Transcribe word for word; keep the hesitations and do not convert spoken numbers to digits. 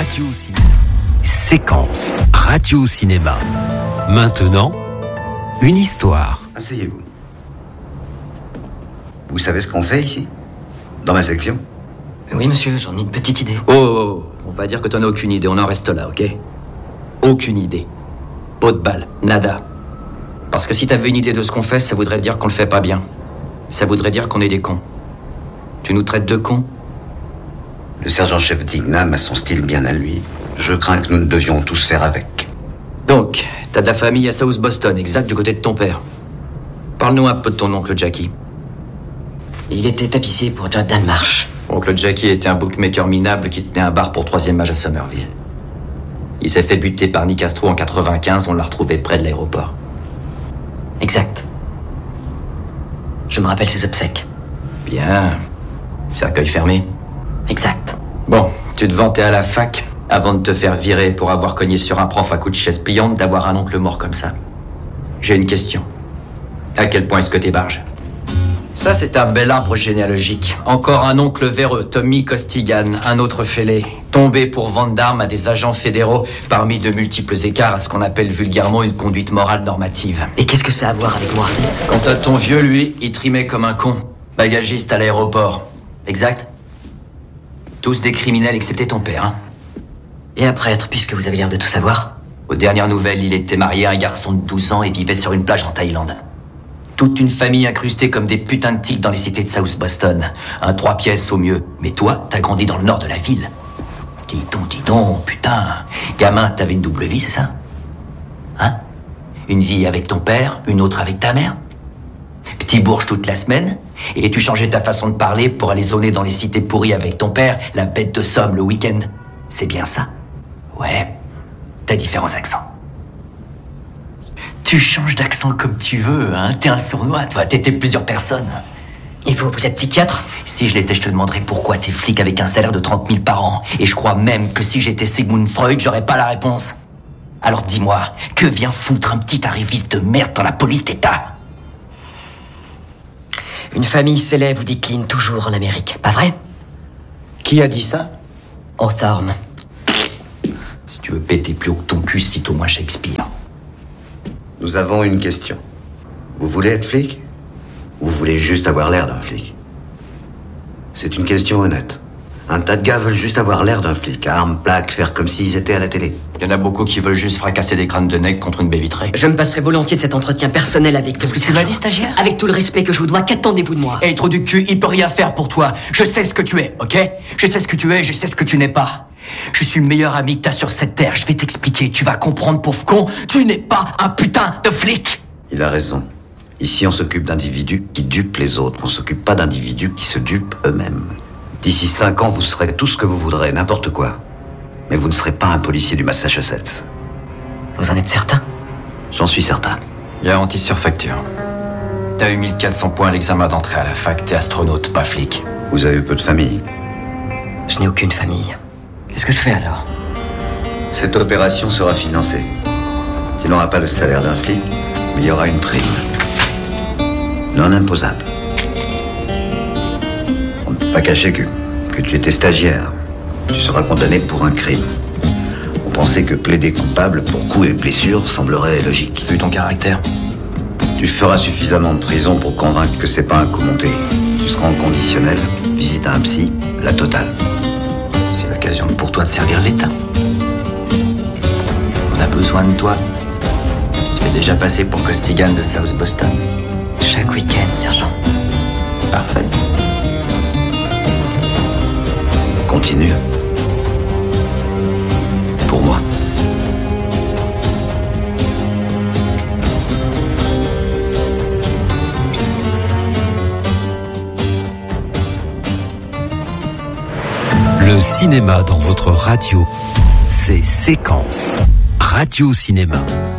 Radio Cinéma. Séquence Radio Cinéma. Maintenant, une histoire. Asseyez-vous. Vous savez ce qu'on fait ici? Dans ma section? Oui, monsieur, j'en ai une petite idée. Oh, oh, oh, on va dire que t'en as aucune idée, on en reste là, ok? Aucune idée. Pot de balle, nada. Parce que si t'avais une idée de ce qu'on fait, ça voudrait dire qu'on le fait pas bien. Ça voudrait dire qu'on est des cons. Tu nous traites de cons? Le sergent-chef Dignam a son style bien à lui. Je crains que nous ne devions tous faire avec. Donc, t'as de la famille à South Boston, exact, du côté de ton père. Parle-nous un peu de ton oncle Jackie. Il était tapissier pour Jordan Marsh. Oncle Jackie était un bookmaker minable qui tenait un bar pour troisième âge à Somerville. Il s'est fait buter par Nick Astro en quatre-vingt-quinze, on l'a retrouvé près de l'aéroport. Exact. Je me rappelle ses obsèques. Bien. Cercueil fermé. Exact. Bon, tu te vantais à la fac, avant de te faire virer pour avoir cogné sur un prof à coups de chaise pliante, d'avoir un oncle mort comme ça. J'ai une question. À quel point est-ce que t'es barge? Ça, c'est un bel arbre généalogique. Encore un oncle véreux, Tommy Costigan, un autre fêlé, tombé pour vente d'armes à des agents fédéraux, parmi de multiples écarts à ce qu'on appelle vulgairement une conduite morale normative. Et qu'est-ce que ça a à voir avec moi? Quant à ton vieux, lui, il trimait comme un con. Bagagiste à l'aéroport. Exact? Tous des criminels excepté ton père, hein? Et un prêtre, puisque vous avez l'air de tout savoir? Aux dernières nouvelles, il était marié à un garçon de douze ans et vivait sur une plage en Thaïlande. Toute une famille incrustée comme des putains de tiques dans les cités de South Boston. Un trois pièces au mieux. Mais toi, t'as grandi dans le nord de la ville. Dis donc, dis donc, putain. Gamin, t'avais une double vie, c'est ça? Hein? Une vie avec ton père, une autre avec ta mère? Petit bourge toute la semaine? Et tu changeais ta façon de parler pour aller zoner dans les cités pourries avec ton père, la bête de somme le week-end. C'est bien ça? Ouais. T'as différents accents. Tu changes d'accent comme tu veux, hein. T'es un sournois, toi. T'étais plusieurs personnes. Et vous, vous êtes psychiatre? Si je l'étais, je te demanderais pourquoi t'es flic avec un salaire de trente mille par an. Et je crois même que si j'étais Sigmund Freud, j'aurais pas la réponse. Alors dis-moi, que vient foutre un petit arriviste de merde dans la police d'État? Une famille s'élève ou décline toujours en Amérique, pas vrai? Qui a dit ça? Hawthorne. Si tu veux péter plus haut que ton cul, cite au moins Shakespeare. Nous avons une question. Vous voulez être flic? Ou vous voulez juste avoir l'air d'un flic? C'est une question honnête. Un tas de gars veulent juste avoir l'air d'un flic, armes, plaques, faire comme s'ils étaient à la télé. Il y en a beaucoup qui veulent juste fracasser des crânes de nec contre une baie vitrée. Je me passerai volontiers de cet entretien personnel avec vous. Qu'est-ce que tu m'as dit, stagiaire? Avec tout le respect que je vous dois, qu'attendez-vous de moi? Hey, trou du cul, il peut rien faire pour toi. Je sais ce que tu es, ok? Je sais ce que tu es, je sais ce que tu n'es pas. Je suis le meilleur ami que t'as sur cette terre. Je vais t'expliquer, tu vas comprendre, pauvre con. Tu n'es pas un putain de flic. Il a raison. Ici, on s'occupe d'individus qui dupent les autres. On s'occupe pas d'individus qui se dupent eux-mêmes. D'ici cinq ans, vous serez tout ce que vous voudrez, n'importe quoi. Mais vous ne serez pas un policier du Massachusetts. Vous en êtes certain? J'en suis certain. Garantie sur facture. T'as eu mille quatre cents points à l'examen d'entrée à la fac. T'es astronaute, pas flic. Vous avez peu de famille. Je n'ai aucune famille. Qu'est-ce que je fais alors? Cette opération sera financée. Tu n'auras pas le salaire d'un flic, mais il y aura une prime. Non imposable. On ne peut pas cacher que, que tu étais stagiaire. Tu seras condamné pour un crime. On pensait que plaider coupable pour coups et blessures semblerait logique. Vu ton caractère. Tu feras suffisamment de prison pour convaincre que c'est pas un coup monté. Tu seras en conditionnel, visite à un psy, la totale. C'est l'occasion pour toi de servir l'État. On a besoin de toi. Tu es déjà passé pour Costigan de South Boston. Chaque week-end, sergent. Parfait. Continue. Pour moi. Le cinéma dans votre radio, c'est Séquence Radio Cinéma.